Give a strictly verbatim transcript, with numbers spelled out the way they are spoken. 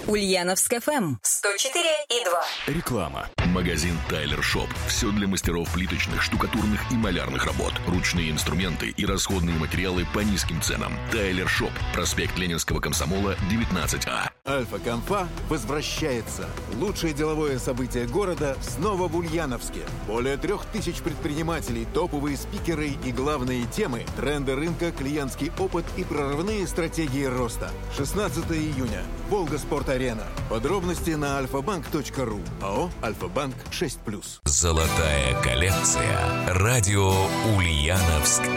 Ульяновск эф эм сто четыре и два. Реклама. Магазин Тайлер Шоп. Все для мастеров плиточных, штукатурных и малярных работ. Ручные инструменты и расходные материалы по низким ценам. Тайлер Шоп. Проспект Ленинского комсомола, девятнадцать А. Альфа-Конфа возвращается. Лучшее деловое событие города снова в Ульяновске. Более трех тысяч предпринимателей, топовые спикеры и главные темы, тренды рынка, клиентский опыт и прорывные стратегии роста. шестнадцатого июня. Волга Спорт-Арена. Подробности на альфа-банк точка ру. АО «Альфа-Банк» шесть плюс. Золотая коллекция. Радио Ульяновск.